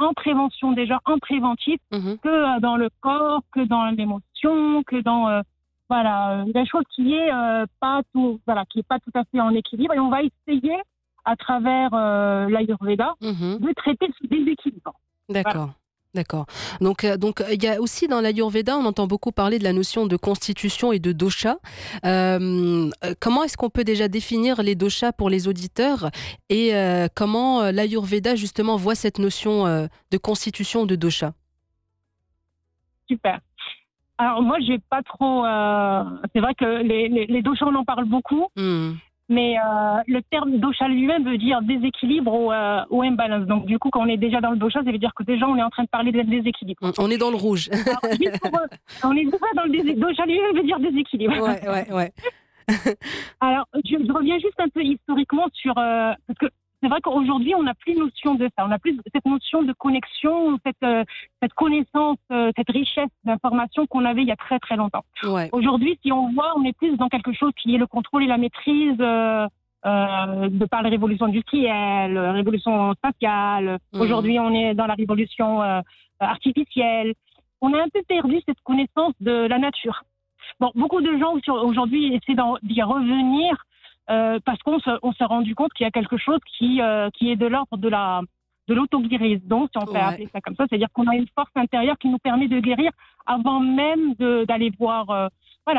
en prévention déjà, en préventif, que dans le corps, que dans l'émotion, que dans des choses qui est qui est pas tout à fait en équilibre. Et on va essayer à travers l'Ayurveda de traiter ce déséquilibre. D'accord. Voilà. D'accord. Donc, il y a aussi dans l'Ayurveda, on entend beaucoup parler de la notion de constitution et de dosha. Comment est-ce qu'on peut déjà définir les doshas pour les auditeurs et comment l'Ayurveda justement voit cette notion de constitution de dosha? Super. Alors moi, j'ai pas trop. C'est vrai que les doshas, on en parle beaucoup. Mais le terme dosha lui-même veut dire déséquilibre ou imbalance. Donc, du coup, quand on est déjà dans le dosha, ça veut dire que déjà, on est en train de parler de déséquilibre. On est dans le rouge. Alors, on est déjà dans le déséquilibre. Dosha lui-même veut dire déséquilibre. Ouais. Alors, je reviens juste un peu historiquement sur... parce que c'est vrai qu'aujourd'hui, on n'a plus notion de ça. On n'a plus cette notion de connexion, cette connaissance, cette richesse d'informations qu'on avait il y a très, très longtemps. Ouais. Aujourd'hui, si on voit, on est plus dans quelque chose qui est le contrôle et la maîtrise de par la révolution industrielle, la révolution spatiale. Aujourd'hui, on est dans la révolution artificielle. On a un peu perdu cette connaissance de la nature. Bon, beaucoup de gens aujourd'hui essaient d'y revenir parce qu'on s'est rendu compte qu'il y a quelque chose qui est de l'ordre de l'auto-guérison, si on peut appeler ça comme ça. C'est-à-dire qu'on a une force intérieure qui nous permet de guérir avant même d'aller voir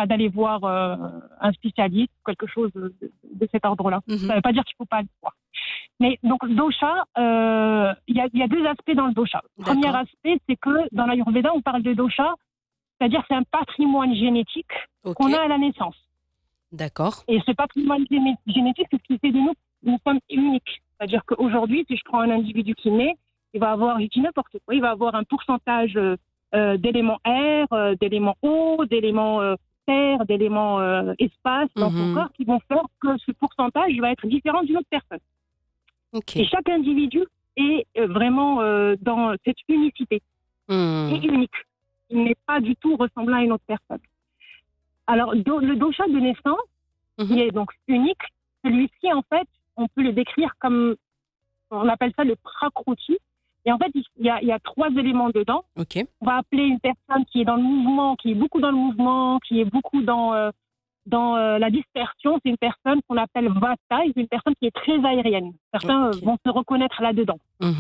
un spécialiste, quelque chose de cet ordre-là. Ça ne veut pas dire qu'il ne faut pas le voir. Mais donc, le dosha, il y a deux aspects dans le dosha. Le premier aspect, c'est que dans l'Ayurveda, on parle de dosha, c'est-à-dire c'est un patrimoine génétique qu'on a à la naissance. D'accord. Et ce patrimoine génétique, c'est ce qui fait de nous sommes uniques. C'est-à-dire qu'aujourd'hui, si je prends un individu qui naît, il va avoir, je dis n'importe quoi, il va avoir un pourcentage d'éléments air, d'éléments eau, d'éléments terre, d'éléments espace dans son corps qui vont faire que ce pourcentage va être différent d'une autre personne. Et chaque individu est vraiment dans cette unicité. Et unique. Il n'est pas du tout ressemblant à une autre personne. Alors, le dosha de naissance, qui est donc unique, celui-ci, en fait, on peut le décrire comme, on appelle ça le prakruti. Et en fait, il y a 3 éléments dedans. On va appeler une personne qui est dans le mouvement, qui est beaucoup dans le mouvement, qui est beaucoup dans la dispersion. C'est une personne qu'on appelle vata, et c'est une personne qui est très aérienne. Certains vont se reconnaître là-dedans.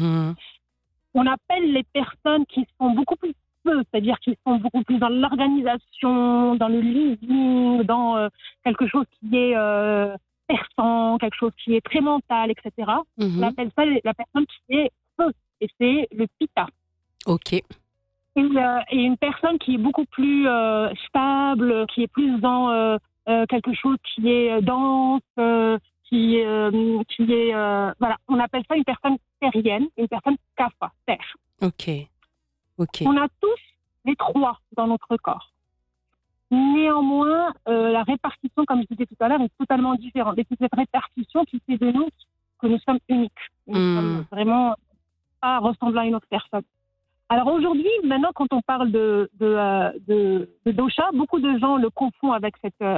On appelle les personnes qui sont beaucoup plus c'est-à-dire qu'ils sont beaucoup plus dans l'organisation, dans le leading, dans quelque chose qui est perçant, quelque chose qui est très mental, etc. On appelle ça la personne qui est feu, et c'est le pitta. Et une personne qui est beaucoup plus stable, qui est plus dans quelque chose qui est dense, qui est voilà, on appelle ça une personne terrienne, une personne kapha, terre. On a tous les 3 dans notre corps. Néanmoins, la répartition, comme je disais tout à l'heure, est totalement différente. Et c'est cette répartition qui fait de nous que nous sommes uniques. Nous sommes vraiment pas ressemblant à une autre personne. Alors aujourd'hui, maintenant, quand on parle de dosha, beaucoup de gens le confondent avec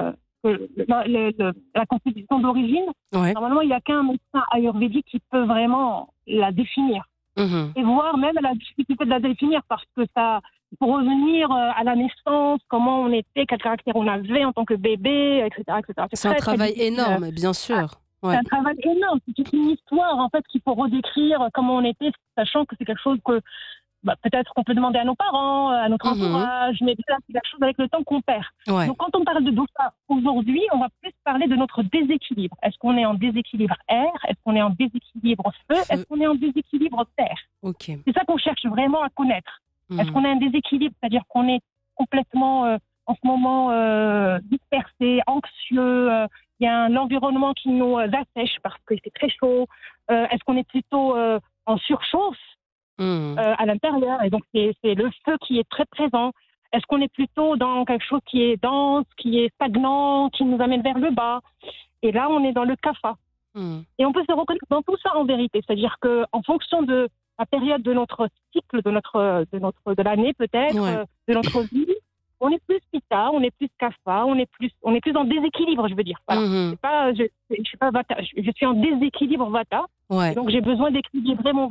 la constitution d'origine. Normalement, il n'y a qu'un médecin ayurvédique qui peut vraiment la définir. Et voire même la difficulté de la définir, parce que ça, pour revenir à la naissance, comment on était, quel caractère on avait en tant que bébé, etc. C'est un travail énorme, bien sûr. C'est un travail énorme. C'est une histoire, en fait, qu'il faut redécrire comment on était, sachant que c'est quelque chose que peut-être qu'on peut demander à nos parents, à notre entourage, mais c'est quelque chose avec le temps qu'on perd. Donc, quand on parle de dosha aujourd'hui, on va plus parler de notre déséquilibre. Est-ce qu'on est en déséquilibre air? Est-ce qu'on est en déséquilibre feu? Est-ce qu'on est en déséquilibre terre? C'est ça qu'on cherche vraiment à connaître. Est-ce qu'on a un déséquilibre? C'est-à-dire qu'on est complètement, en ce moment, dispersé, anxieux. Il y a un environnement qui nous assèche parce qu'il fait très chaud. Est-ce qu'on est plutôt en surchauffe à l'intérieur, et donc c'est le feu qui est très présent? Est-ce qu'on est plutôt dans quelque chose qui est dense, qui est stagnant, qui nous amène vers le bas? Et là, on est dans le kapha. Et on peut se reconnaître dans tout ça en vérité. C'est-à-dire qu'en fonction de la période de notre cycle, de l'année peut-être, de notre vie, on est plus pitta, on est plus kapha, on est plus en déséquilibre, je veux dire. Voilà. Je suis pas vata, je suis en déséquilibre vata. Donc j'ai besoin d'équilibrer mon